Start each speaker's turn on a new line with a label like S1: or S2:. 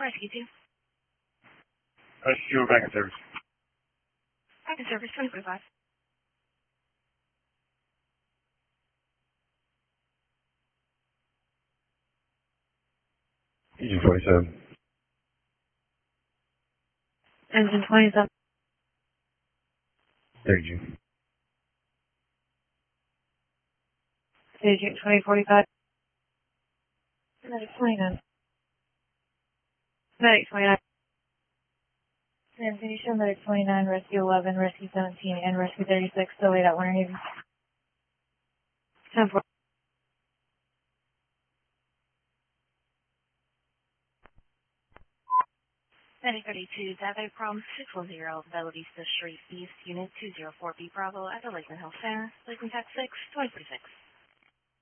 S1: Rescue 2.
S2: Rescue back in service.
S1: Back in service, 2045.
S2: Engine 27.
S1: Engine 27.
S2: Thank you.
S1: Staging 2045. Medic 29. Medic 29. Transmission, Medic 29, Rescue 11, Rescue 17, and Rescue 36 still laid out Winter Haven. 10-4. Medic 32, Dave Prom 610, Bella Vista Street East, Unit 204B Bravo at the Lakeland Health Center, Lakeland Tech 6, 2046.